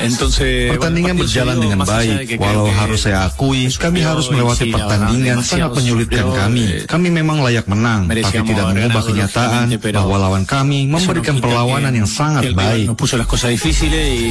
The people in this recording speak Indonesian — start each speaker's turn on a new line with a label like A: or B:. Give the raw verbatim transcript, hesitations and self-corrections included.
A: Pertandingan berjalan dengan baik, walau harus saya akui, kami harus melewati pertandingan sangat menyulitkan kami. Kami memang layak menang, tapi tidak mengubah kenyataan bahwa lawan kami memberikan perlawanan yang sangat baik.